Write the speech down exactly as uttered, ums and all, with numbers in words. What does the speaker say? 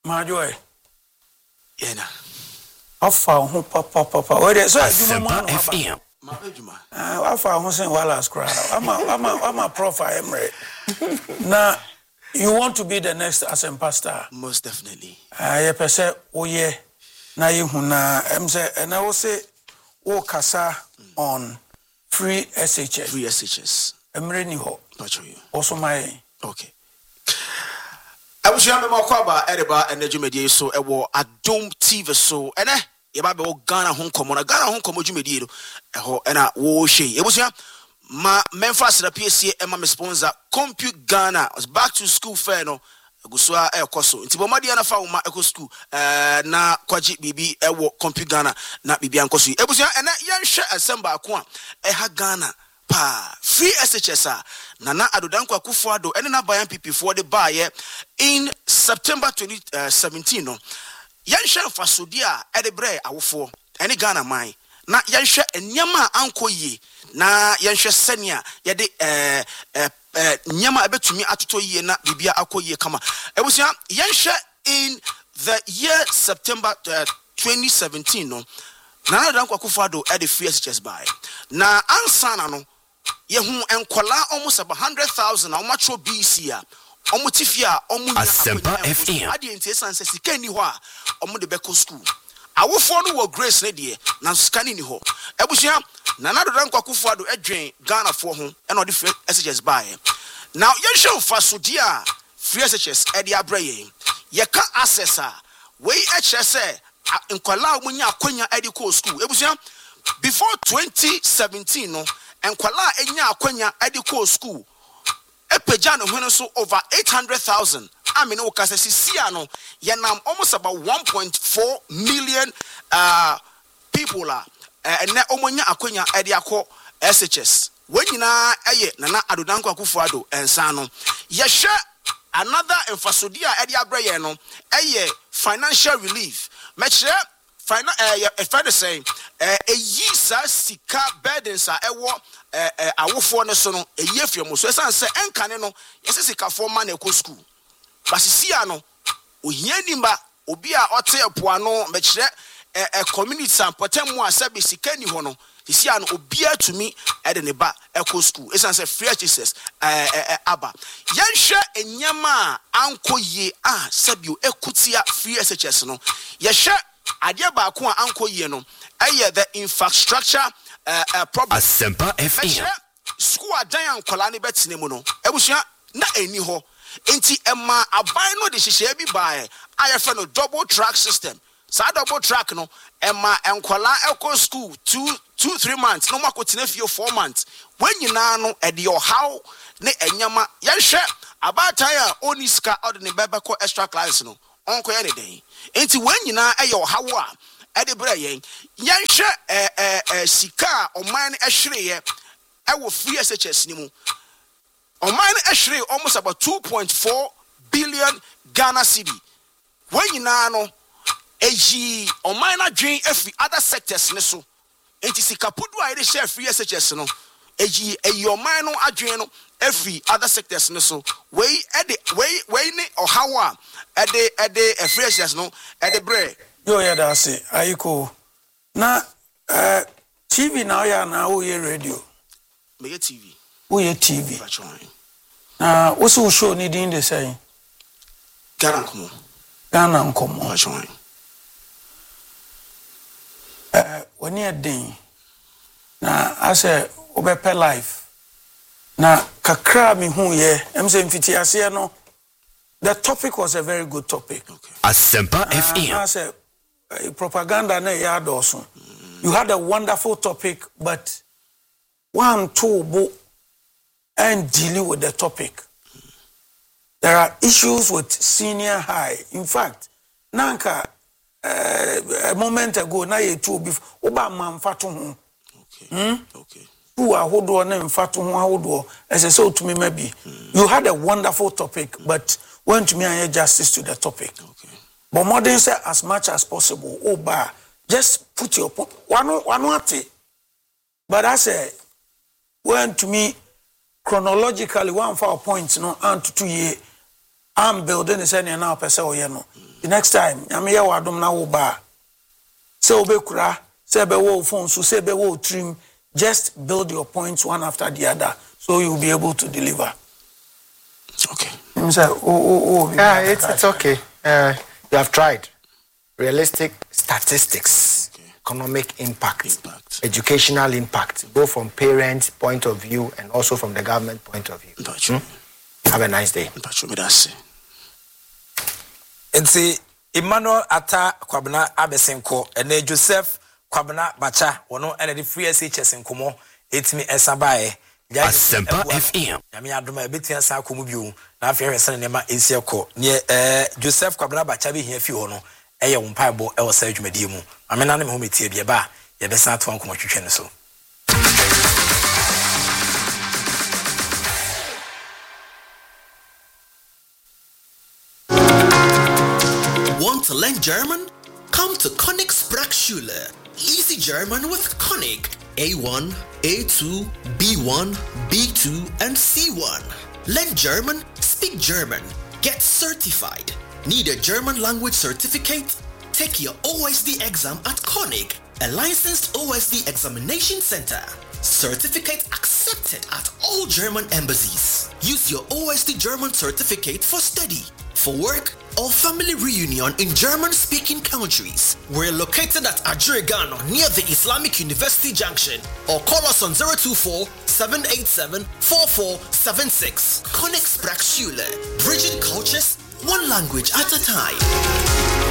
Majoy. Yena. Afa ho papa papa. Where dey so Asempa F M. Ma ejuma. Ah, afa ho sen wala scra. I'm a I'm a I'm a prof Emre. Now you want to be the next Asempa star? Most definitely. Ah, ye pese oye na ye hu na em say and I will say o kasa on free S H S. Free S H S. Emre ni ho. Not you. Also my Okay. I was young about Kwaba, Ediba, and the Jumedia, so a war at Dome T V. So, and eh, Yababa Ghana home come on a Ghana home come on Jumedia, and a war she. It was ya, my Memphis, the P S C, and my sponsor, Compute Ghana, was back to school fair no. Guswa e koso nti bomadi ana fa uma eco school eh na kwaji bibi e wo Compute Ghana na bibi ankoso ebusia ena yenhwe asamba ako a e ha Ghana pa free S H S a Nana Adodankwa Akufo-Addo ene na bayan P P for the buy in September twenty seventeen no yenhwe fasodi a e de bre awofo ene Ghana man na yenhwe enyama ankoyi na yenhwe senia ye de eh eh eh nyama ebetumi atoto yie na bibia akoyie kama ebusia yenhwe in the year September uh, twenty seventeen no Nana Adodankwa Akufo-Addo e de free S H S buy na ansana no yehu enkola almost about one hundred thousand na omatro B C a omotifia omunya Asempa F M ade ntesa nse sika ni ho a omo de beko school awofo no wo grace ne de na sika ni ho ebusia Nana Adodankwa Akufo-Addo edwen Ghana fo ho e no de free S H S buy now yenhwe fasodi a free S H S e de abraye ye ka access a we H S A enkola omunya akonya e de ko school ebusia before twenty seventeen no enkwala enya akwanya ediko school epeja no hwene so over eight hundred thousand amene okasa sisia no yenam almost about one point four million uh people are ene omonya akwanya ede akọ S H S wenyina eye Nana Adodankwa Akufo-Addo ensa no yehwe another emphasodi a ede abreye no eye financial relief mechre final eh uh, friend is saying eh uh, eyi sa sika burdens a ewo eh uh, awofo ne so no eyi afiamo so esan se enkane no yesi sika for man e ko school basisia no ohia nimba obi a ote epoano mekire eh uh, community sampotemu a sabe sika ni ho no sisia no obi atumi e de ne ba e ko school esan se free H S S eh uh, uh, aba yenhwe enyama ankoye a sabio ekutia free S H S no yehwe Adia ba ko anko ye no eye the infrastructure uh, uh, problem Asempa F M school adan ankola ne betine mu no ebusua na eni ho enti ema aban no de hihye bi bae ayefa no double track system sa double track no ema ankola eko school two two three months no makotine fie four months when nyina no e de how ne enyama yehwe abatan a oniska odne bebeko extra class no onko ye ne den enti wanyina eye ohawo a ede bra yen yenhwe eh eh sika oman ehwere ye e wo free S H S ni mu oman ehwere almost about two point four billion Ghana cedi wanyina no eji oman adwen afi other sectors ne so enti sika pudu a ede share free S H S no eji eyi oman no adwen no every other sectors no so we ede we we ne ohawo a ede ede a free S H S no ede bre yo ya da say ayiko na eh T V na ya na wo ye radio me ye T V wo ye T V na wo so show ni din de say Ghana Nkomo Ghana Nkomo achon eh woni edin na ase obepe life na kakra mi hu ye em say mfiti ase no the topic was a very good topic. Okay. Asempa F M. I said uh, propaganda na ya doso. You had a wonderful topic, but one two bo and dealing with the topic. There are issues with senior high. In fact, nanka uh, a moment ago na ye two before oba mamfatu hu. Okay. Hmm? Okay. Who are who do na mfatu hu ahodo as I say to me maybe. You had a wonderful topic, but went to me and justice to the topic. Okay. But modern say as much as possible. Oh, bah, just put your point. One, one, one, but I say, went to me chronologically one for points, no, and to two year. I'm building this any now per se, you know. The next time, I'm here with them now. Ba. Say obekura, say be wo phone, so say be wo trim. Just build your points one after the other, so you'll be able to deliver. Okay. Say, oh, oh, oh. Yeah, it's it's okay. Uh, you have tried. Realistic statistics, okay. Economic impact, impact, educational impact, both from parents' point of view and also from the government point of view. Hmm? Have a nice day. It's Emmanuel Ata Kwabena Abesenko and Joseph Kwabena Bacha, one and the free S H S in Kumo, it's me Esabae. Asempa F M. Yami aduma ebeti ansa akomu biu na afia hwese ne ma ensi ekọ ne eh Joseph Kwabena Bacha bi hia fi ho no eye wo mpaebo e wo sa adwumadi mu amena ne me ho metie bia ba ye besa ato ankomo twetwe ne so. Want to learn German? Come to König Sprachschule. Easy German with König. A one, A two, B one, B two, and C one. Learn German, speak German, get certified. Need a German language certificate? Take your O S D exam at König, a licensed O S D examination center. Certificate accepted at all German embassies. Use your O S D German certificate for study, for work, or family reunion in German-speaking countries. We're located at Adjurigano near the Islamic University Junction, or call us on zero two four, seven eight seven, four four seven six. König Sprachschule, bridging cultures, one language at a time.